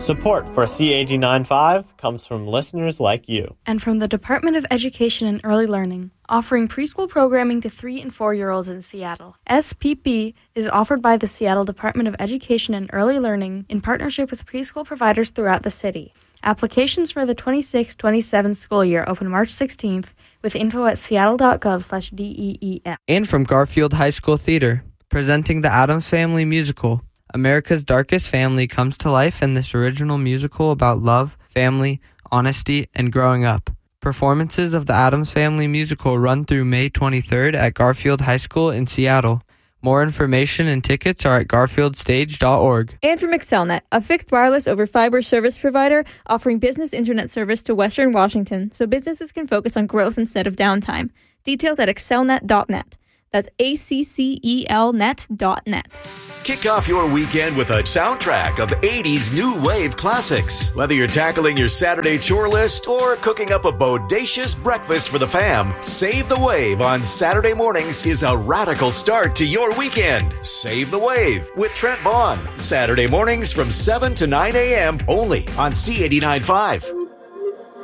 Support for C89.5 comes from listeners like you. And from the Department of Education and Early Learning, offering preschool programming to 3- and 4-year-olds in Seattle. SPP is offered by the Seattle Department of Education and Early Learning in partnership with preschool providers throughout the city. Applications for the 26-27 school year open March 16th with info at seattle.gov/DEEF. And from Garfield High School Theater, presenting the Addams Family musical. America's Darkest Family comes to life in this original musical about love, family, honesty, and growing up. Performances of the Addams Family musical run through May 23rd at Garfield High School in Seattle. More information and tickets are at garfieldstage.org. And from Xcelnet, a fixed wireless over fiber service provider offering business internet service to Western Washington so businesses can focus on growth instead of downtime. Details at xcelnet.net. That's ACCELnet.net. Kick off your weekend with a soundtrack of 80s new wave classics. Whether you're tackling your Saturday chore list or cooking up a bodacious breakfast for the fam, Save the Wave on Saturday mornings is a radical start to your weekend. Save the Wave with Trent Vaughn. Saturday mornings from 7 to 9 a.m. only on C89.5.